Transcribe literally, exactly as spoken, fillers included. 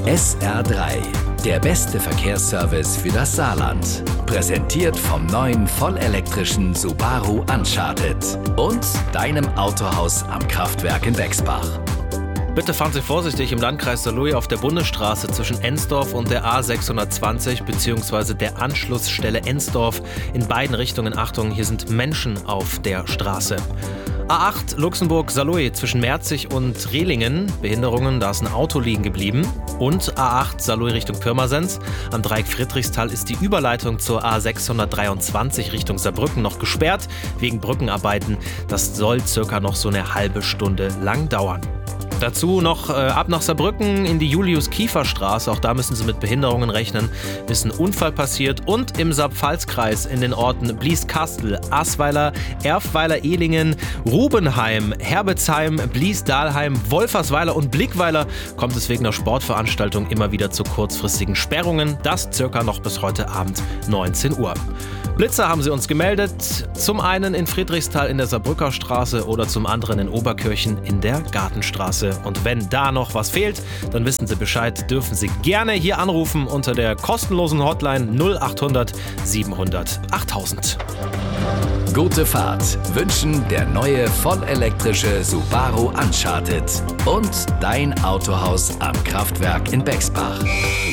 S R drei, der beste Verkehrsservice für das Saarland. Präsentiert vom neuen vollelektrischen Subaru Uncharted und deinem Autohaus am Kraftwerk in Bexbach. Bitte fahren Sie vorsichtig im Landkreis Saarlouis auf der Bundesstraße zwischen Ensdorf und der A sechshundertzwanzig bzw. der Anschlussstelle Ensdorf. In beiden Richtungen, Achtung, hier sind Menschen auf der Straße. A acht Luxemburg-Saarlouis zwischen Merzig und Rehlingen. Behinderungen, da ist ein Auto liegen geblieben. Und A acht Saarlouis Richtung Pirmasens. Am Dreieck Friedrichsthal ist die Überleitung zur A sechshundertdreiundzwanzig Richtung Saarbrücken noch gesperrt wegen Brückenarbeiten. Das soll circa noch so eine halbe Stunde lang dauern. Dazu noch äh, ab nach Saarbrücken in die Julius-Kiefer-Straße. Auch da müssen Sie mit Behinderungen rechnen. Ist ein Unfall passiert. Und im Saar-Pfalz-Kreis in den Orten Blieskastel, Asweiler, Erfweiler, Ehlingen, Rubenheim, Herbetzheim, Blies-Dahlheim, Wolfersweiler und Blickweiler kommt es wegen der Sportveranstaltung immer wieder zu kurzfristigen Sperrungen. Das circa noch bis heute Abend neunzehn Uhr. Blitzer haben sie uns gemeldet. Zum einen in Friedrichsthal in der Saarbrücker Straße oder zum anderen in Oberkirchen in der Gartenstraße. Und wenn da noch was fehlt, dann wissen Sie Bescheid, dürfen Sie gerne hier anrufen unter der kostenlosen Hotline null achthundert siebenhundert achttausend. Gute Fahrt wünschen der neue vollelektrische Subaru Uncharted und dein Autohaus am Kraftwerk in Bexbach.